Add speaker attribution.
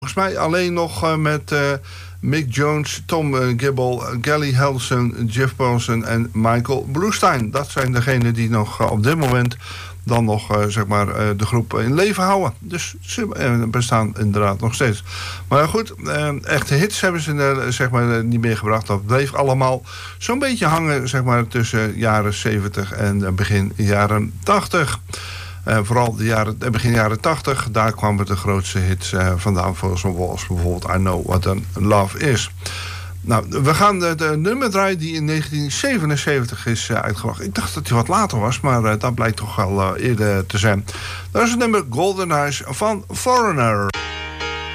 Speaker 1: Volgens mij alleen nog met Mick Jones, Tom Gibble, Gally Helson, Jeff Bonson en Michael Bluestein. Dat zijn degenen die nog op dit moment dan nog de groep in leven houden. Dus ze bestaan inderdaad nog steeds. Maar goed, echte hits hebben ze niet meer gebracht. Dat bleef allemaal zo'n beetje hangen tussen jaren 70 en begin jaren 80. Vooral begin jaren 80, daar kwamen de grootste hits vandaan. Zoals bijvoorbeeld I Know What a Love Is. Nou, we gaan de nummer draaien die in 1977 is uitgebracht. Ik dacht dat hij wat later was, maar dat blijkt toch wel eerder te zijn. Dat is het nummer Golden Eyes van Foreigner.